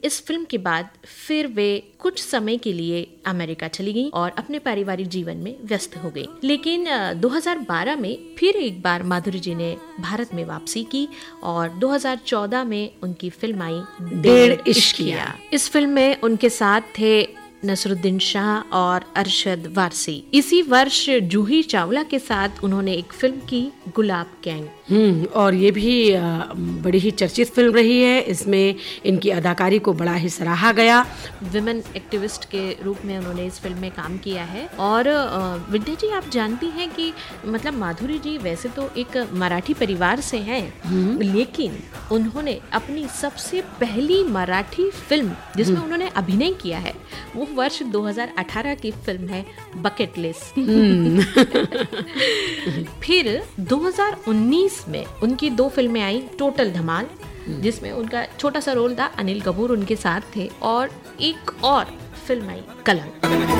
इस फिल्म के बाद फिर वे कुछ समय के लिए अमेरिका चली गईं और अपने पारिवारिक जीवन में व्यस्त हो गईं। लेकिन 2012 में फिर एक बार माधुरी जी ने भारत में वापसी की और 2014 में उनकी फिल्म आई डेढ़ इश्किया। इस फिल्म में उनके साथ थे नसरुद्दीन शाह और अरशद वारसी। इसी वर्ष जूही चावला के साथ उन्होंने एक फिल्म की, गुलाब गैंग। और ये भी बड़ी ही चर्चित फिल्म रही है। इसमें इनकी अदाकारी को बड़ा ही सराहा गया। विमेन एक्टिविस्ट के रूप में उन्होंने इस फिल्म में काम किया है। और विद्या जी, आप जानती हैं कि मतलब माधुरी जी वैसे तो एक मराठी परिवार से हैं, लेकिन उन्होंने अपनी सबसे पहली मराठी फिल्म जिसमें उन्होंने अभिनय किया है वो वर्ष 2018 की फिल्म है बकेट लिस्ट। फिर 2019 में उनकी 2 फिल्में आई, टोटल धमाल जिसमें उनका छोटा सा रोल था, अनिल कपूर उनके साथ थे, और एक और फिल्म आई कलंक।